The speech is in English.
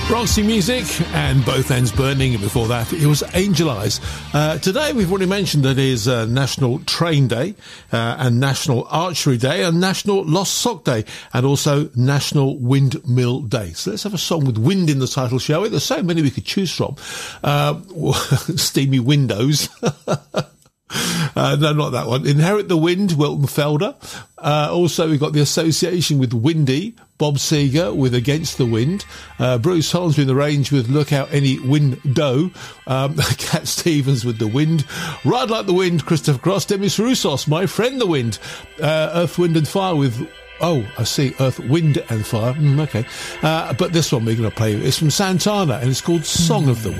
Roxy Music and Both Ends Burning, and before that it was Angel Eyes. Today we've already mentioned that it is National Train Day and National Archery Day and National Lost Sock Day and also National Windmill Day. So let's have a song with wind in the title, shall we? There's so many we could choose from. Steamy Windows. No, not that one. Inherit the Wind, Wilton Felder. Also, we've got the association with Windy, Bob Seger with Against the Wind. Bruce Holmesby in the range with Look Out Any Window. Cat Stevens with The Wind. Ride Like the Wind, Christopher Cross. Demis Roussos, My Friend the Wind. Earth, Wind and Fire with... Oh, I see. Earth, Wind and Fire. Okay. But this one we're going to play is from Santana and it's called Song of the Wind.